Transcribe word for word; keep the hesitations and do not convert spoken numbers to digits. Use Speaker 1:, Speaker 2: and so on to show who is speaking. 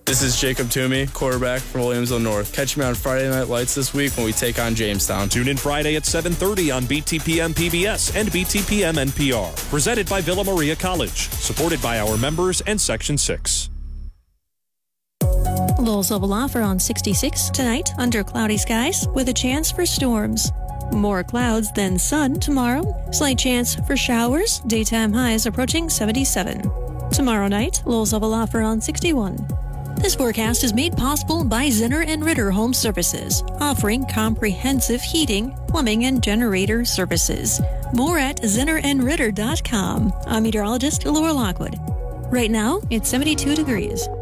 Speaker 1: This is Jacob Toomey, quarterback for Williamsville North. Catch me on Friday Night Lights this week when we take on Jamestown.
Speaker 2: Tune in Friday at seven thirty on B T P M P B S and B T P M N P R. Presented by Villa Maria College. Supported by our members and Section six.
Speaker 3: Low level offer on sixty-six tonight under cloudy skies with a chance for storms. More clouds than sun tomorrow. Slight chance for showers. Daytime highs approaching seventy-seven. Tomorrow night, low level offer on sixty-one. This forecast is made possible by Zinner and Ritter Home Services, offering comprehensive heating, plumbing, and generator services. More at zinner and ritter dot com. I'm meteorologist Laura Lockwood. Right now, it's seventy-two degrees.